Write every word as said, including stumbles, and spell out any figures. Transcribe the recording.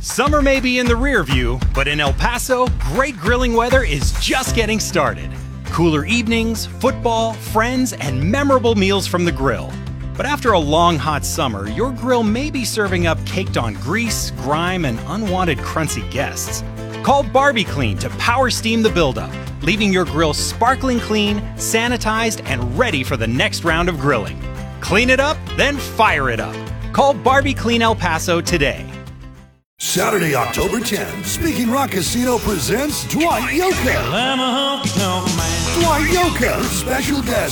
Summer may be in the rear view, but in El Paso, great grilling weather is just getting started. Cooler evenings, football, friends, and memorable meals from the grill. But after a long hot summer, your grill may be serving up caked on grease, grime, and unwanted crunchy guests. Call BarbieClean to power steam the buildup, leaving your grill sparkling clean, sanitized, and ready for the next round of grilling. Clean it up, then fire it up. Call BarbieClean El Paso today. Saturday, October tenth, Speaking Rock Casino presents Dwight Yoakam. Dwight Yoakam, special guest